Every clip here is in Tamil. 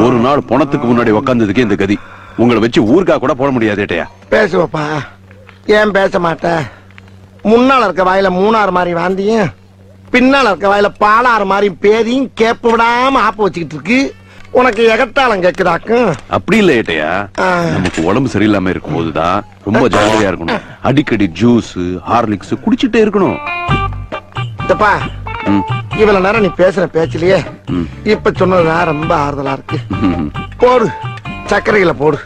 ஒரு நாள் பணத்துக்கு முன்னாடி உக்காந்ததுக்கு இந்த கதி. உங்களை வச்சு ஊருக்கா கூட போட முடியாது ஏட்டையா. பேசுவப்பா, ஏன் பேச மாட்ட? முன்னால இருக்க வாயில மூணாறு மாதிரி வாந்தியும், பின்னால இருக்க வாயில பாலாறு மாதிரி பேதியும் கேப்பு விடாம ஆப்பு வச்சுக்கிட்டு இருக்கு. உனக்கு எகத்தாளம் கேக்குதாக்கும்? அப்படி இல்ல ஏட்டையா, நமக்கு உடம்பு சரியில்லாம இருக்கும் போதுதான் ரொம்ப ஜாகிரதையா இருக்கணும். அடிக்கடி ஜூஸ் ஹார்லிக்ஸ் குடிச்சிட்டே இருக்கணும். இதப்பா, இவ்வளவு நேரம் நீ பேசுற பேச்சிலேயே இப்ப சொன்னதுதான் ரொம்ப ஆறுதலா இருக்கு. போடு, சர்க்கரையில போடு.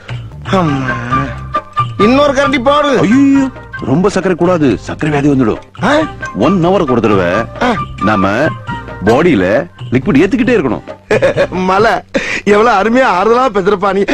இன்னொரு கரண்டி போடு. ஐயோ, ரொம்ப சர்க்கரை கூடாது, சர்க்கரை வியாதி வந்துடும். 1 hour ஒரு தடவை நாம பாடியில லிக்விட் ஏத்துக்கிட்டே இருக்கணும். மலை எவ்வளவு அருமையா ஆறுதலா பேசுறப்பா நீ.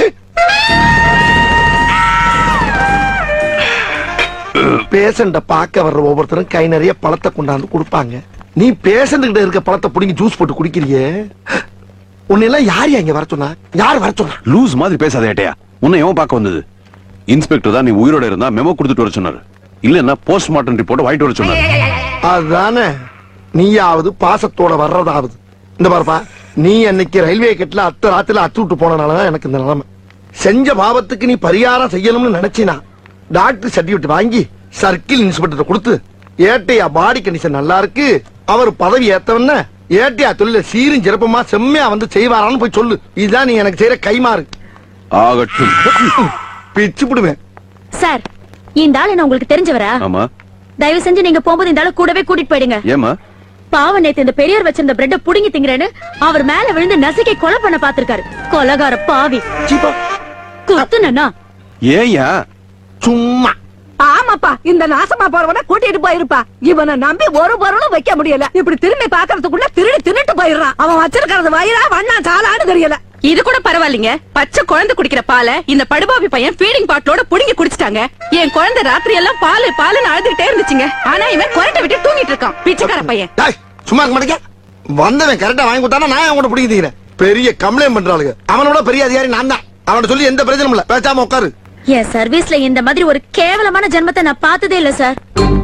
பேஷண்ட பாக்க வர்ற ஒவ்வொருத்தரும் கை நிறைய பழத்தை கொண்டாந்து கொடுப்பாங்க. நீ பேஷண்ட் கிட்ட இருக்க பழத்தை புடிங்கி ஜூஸ் போட்டு குடிக்கிறியே, உன்னெல்லாம் யார் இங்க வர சொன்னா? யார் வர சொன்னா? லூஸ் மாதிரி பேசாத ஏட்டையா. உன்னை எவன் பார்க்க வந்தது? இன்ஸ்பெக்டர் தான் நீ உயிரோட இருந்தா மெமோ கொடுத்துட்டு வர சொன்னாரு. இல்லன்னா போஸ்ட்மார்ட்டம் ரிப்போர்ட் வாங்கிட்டு வர சொன்னாரு. அதுதானே, நீயாவது பாசத்தோட வர்றதாவது. இந்த பாருப்பா, நீ அன்னைக்கு ரயில்வே கட்ல அத்த ராத்திரில அத்து விட்டு போனனாலதான் எனக்கு இந்த நிலைமை. செஞ்ச பாவத்துக்கு நீ பரிகாரம் செய்யணும்னு நினைச்சினா டாக்டர் சர்டிபிகேட் வாங்கி சர்க்கிள் இன்ஸ்பெக்டர் கொடுத்து, ஏட்டையா பாடி கண்டிஷன் நல்லா இருக்கு, அவர் பதவி ஏத்தவன ஏட்டையா தொழில சீரும் சிறப்புமா செம்மையா வந்து செய்வாரான்னு போய் சொல்லு. இதுதான் நீ எனக்கு செய்யற கைமாறு. ஆகட்டும். பிச்சு விடுவேன். சார், இந்த ஆளு நான் உங்களுக்கு தெரிஞ்சவரா? ஆமா. தயவு செஞ்சு நீங்க போகும்போது இந்த ஆளு கூடவே கூட்டிட்டு போயிடுங்க. ஏமா? பாவம், நேத்து இந்த பெரியவர் வச்சிருந்த பிரெட்ட புடுங்கி திங்கறேன்னு அவர் மேல விழுந்து நசுக்கி கொலை பண்ண பாத்திருக்காரு. கொலகார பாவி. குத்துனா ஏயா? சும்மா. ஆமாப்பா, இந்த நாசமா போறவன கூட்டிட்டு போயிருப்பா. இவனை நம்பி ஒரு பொருளும் வைக்க முடியல. இப்படி திரும்பி பாக்குறதுக்குள்ள திருட்டு போயிடுறான். அவன் வச்சிருக்கிறது வயிறா வண்ணா சாலான்னு தெரியல. இது கூட பரவாயில்லைங்க. பச்சை குழந்தை குடிக்கிற பாலை இந்த படுபாவி பையன் ஃபீடிங் பாட்டிலோட புடுங்கி குடிச்சிட்டாங்க. என் குழந்தை ராத்திரி எல்லாம் பாலுன்னு அழுதுகிட்டே இருந்துச்சுங்க. ஆனா இவன் குரட்டை விட்டு தூங்கிட்டு இருக்கான். பிச்சைக்கார பையன். சும்மா இருக்க மாட்டேங்க. வந்தவன் கரெக்டா வாங்கி கொடுத்தானா நான் அவன் கூட பிடிக்கிறேன். பெரிய கம்ப்ளைண்ட் பண்றாளுங்க. அவனோட பெரிய அதிகாரி நான் தான். அவனை சொல்லி எந்த பிரச்சனையும் இல்ல, பேசாம உட்காரு. என் சர்வீஸ்ல இந்த மாதிரி ஒரு கேவலமான ஜென்மத்தை நான் பார்த்ததே இல்ல சார்.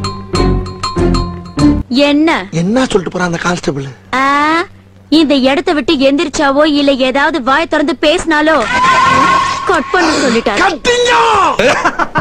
என்ன சொல்லிட்டு போறான் அந்த கான்ஸ்டபிள்? இந்த இடத்தை விட்டு எந்திரிச்சாவோ இல்ல ஏதாவது வாய் திறந்து பேசினாலோ கட் பண்ண சொல்லிட்டாரு.